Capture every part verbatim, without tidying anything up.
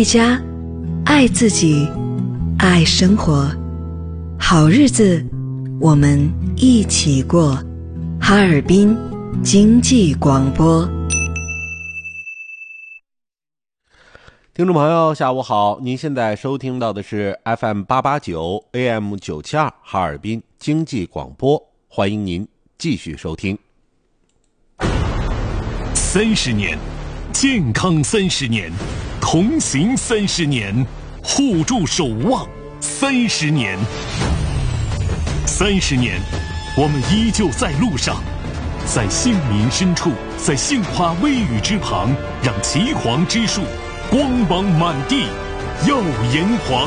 爱家，爱自己，爱生活。好日子我们一起过。哈尔滨经济广播。 听众朋友下午好，您现在收听到的是 F M 八八九 A M 九七二哈尔滨经济广播，欢迎您继续收听。 三十年，健康三十年，同行三十年，互助守望三十年。三十年，我们依旧在路上，在杏林深处，在杏花微雨之旁，让岐黄之树光芒满地，耀炎黄。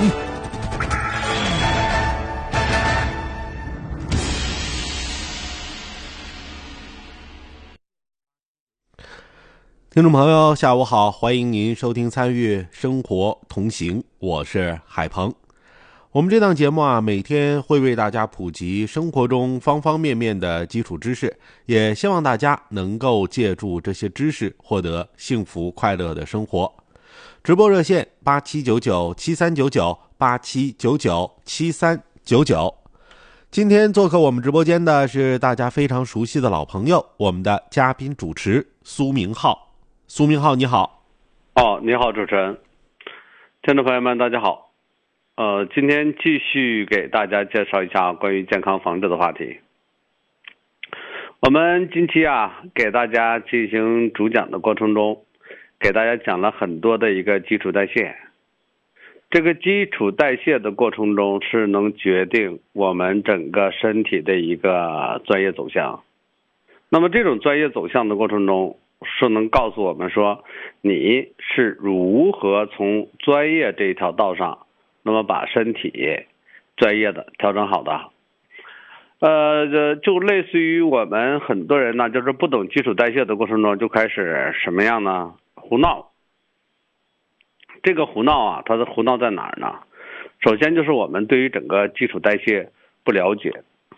听众朋友下午好，欢迎您收听参与生活同行，我是海鹏。我们这档节目啊，每天会为大家普及生活中方方面面的基础知识，也希望大家能够借助这些知识获得幸福快乐的生活。直播热线八七九九七三九九八七九九七三九九。今天做客我们直播间的是大家非常熟悉的老朋友，我们的嘉宾主持苏明浩。苏明浩你好。 哦，你好主持人，听众朋友们大家好。呃，今天继续给大家介绍一下关于健康防治的话题。我们近期啊，给大家进行主讲的过程中，给大家讲了很多的一个基础代谢。这个基础代谢的过程中是能决定我们整个身体的一个专业走向。那么这种专业走向的过程中，是能告诉我们说你是如何从专业这一条道上，那么把身体专业的调整好的。呃，就类似于我们很多人呢，就是不懂基础代谢的过程中就开始什么样呢？胡闹。这个胡闹啊，它的胡闹在哪儿呢？首先就是我们对于整个基础代谢不了解。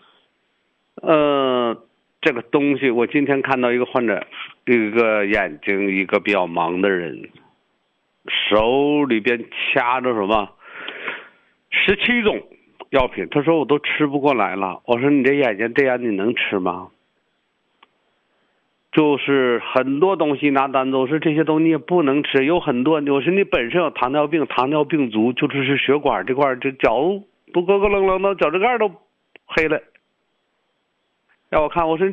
呃，这个东西，我今天看到一个患者，一个眼睛一个比较盲的人，手里边掐着什么十七种药品，他说我都吃不过来了。我说你这眼睛这样你能吃吗？就是很多东西拿单子，我说这些东西也不能吃，有很多，我说你本身有糖尿病，糖尿病足，就是是血管这块，这脚都咯咯楞楞的，脚趾盖都黑了。让我看，我说